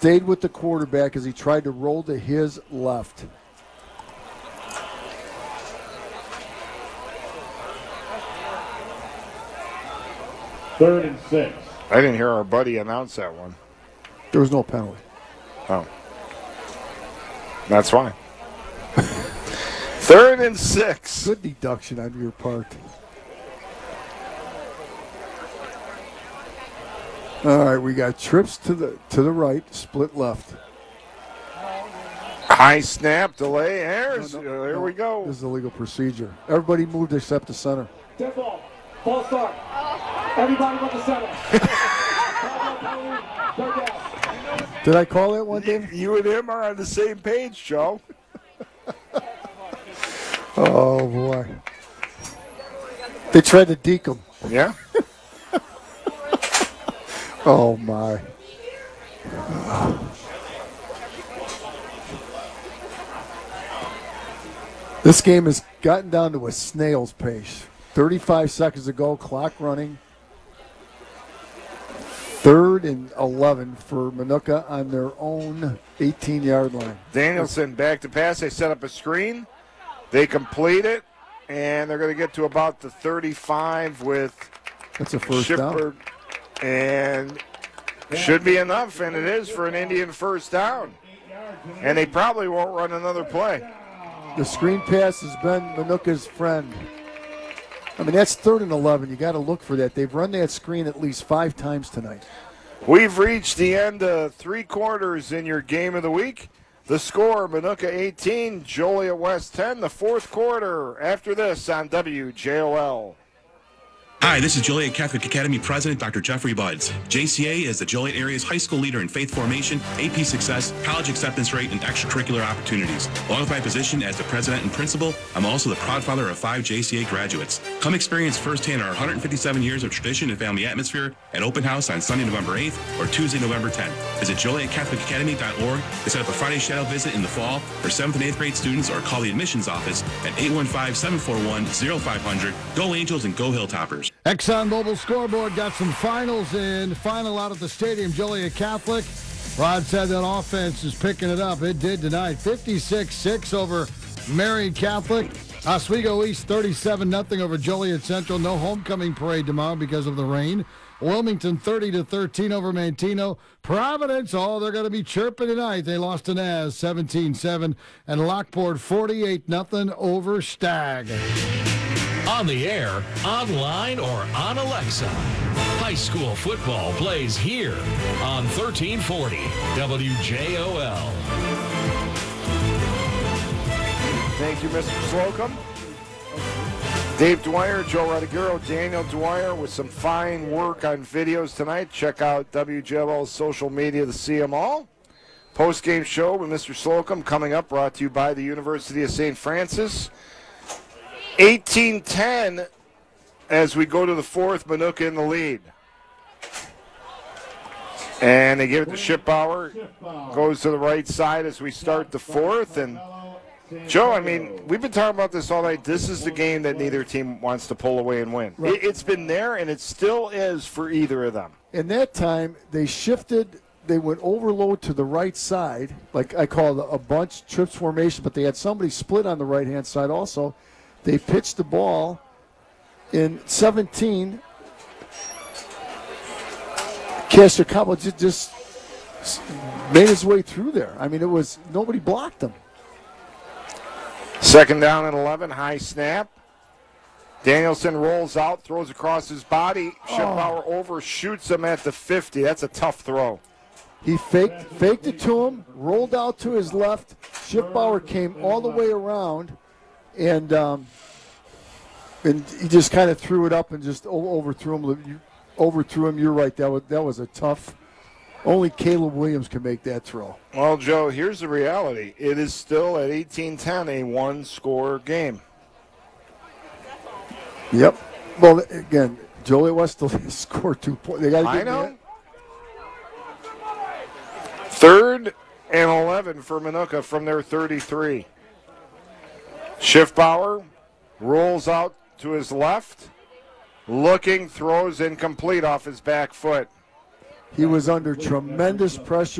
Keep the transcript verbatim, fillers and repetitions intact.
stayed with the quarterback as he tried to roll to his left. Third and six. I didn't hear our buddy announce that one. There was no penalty. Oh. That's fine. Third and six. Good deduction on your part. All right, we got trips to the to the right, split left. High snap, delay, airs. No, no, uh, here no. we go. This is a legal procedure. Everybody moved except the center. Dead ball. Ball start. Everybody but the center. Did I call that one, David? You and him are on the same page, Joe. Oh, boy. They tried to deke him. Yeah? Oh, my. This game has gotten down to a snail's pace. thirty-five seconds to go, clock running. Third and eleven for Minooka on their own eighteen-yard line. Danielson back to pass. They set up a screen. They complete it, and they're going to get to about the thirty-five with That's a first Shipper, down. and should be enough, and it is for an Indian first down. And they probably won't run another play. The screen pass has been Minooka's friend. I mean, that's third and eleven. You got to look for that. They've run that screen at least five times tonight. We've reached the end of three quarters in your game of the week. The score, Minooka eighteen, Joliet West ten, the fourth quarter after this on W J O L. Hi, this is Joliet Catholic Academy President Doctor Jeffrey Buds. J C A is the Joliet area's high school leader in faith formation, A P success, college acceptance rate, and extracurricular opportunities. Along with my position as the president and principal, I'm also the proud father of five J C A graduates. Come experience firsthand our one hundred fifty-seven years of tradition and family atmosphere at Open House on Sunday, November eighth or Tuesday, November tenth. Visit Joliet Catholic Academy dot org to set up a Friday shadow visit in the fall for seventh and eighth grade students, or call the admissions office at eight one five, seven four one, zero five zero zero. Go Angels and go Hilltoppers. ExxonMobil scoreboard got some finals in. Final out at the stadium, Joliet Catholic. Rod said that offense is picking it up. It did tonight. fifty-six six over Marion Catholic. Oswego East thirty-seven nothing over Joliet Central. No homecoming parade tomorrow because of the rain. Wilmington thirty to thirteen over Mantino. Providence, oh, they're going to be chirping tonight. They lost to Naz seventeen seven. And Lockport forty-eight nothing over Stag. On the air, online, or on Alexa, high school football plays here on thirteen forty W J O L. Thank you, Mister Slocum. Dave Dwyer, Joe Rodriguero, Daniel Dwyer with some fine work on videos tonight. Check out W J O L's social media to see them all. Post-game show with Mister Slocum coming up, brought to you by the University of Saint Francis. eighteen ten as we go to the fourth, Minooka in the lead. And they give it to Shipbauer. Goes to the right side as we start the fourth. And Joe, I mean, we've been talking about this all night. This is the game that neither team wants to pull away and win. Right. It, it's been there, and it still is for either of them. In that time, they shifted. They went overload to the right side, like I call it a bunch trips formation, but they had somebody split on the right-hand side also. They pitched the ball in seventeen. Castor Cabo just, just made his way through there. I mean, it was nobody blocked him. Second down and eleven, high snap. Danielson rolls out, throws across his body. Shipbauer overshoots him at the fifty. That's a tough throw. He faked, faked it to him, rolled out to his left. Shipbauer came all the way around, and um, and he just kind of threw it up and just overthrew him. You overthrew him. You're right. That was that was a tough. Only Caleb Williams can make that throw. Well, Joe, here's the reality. It is still at eighteen ten a one-score game. Yep. Well, again, Joliet West still scored two points. They got to I get know. that. Third and eleven for Minooka from their thirty-three. Schiffbauer rolls out to his left, looking, throws incomplete off his back foot. He was under tremendous pressure.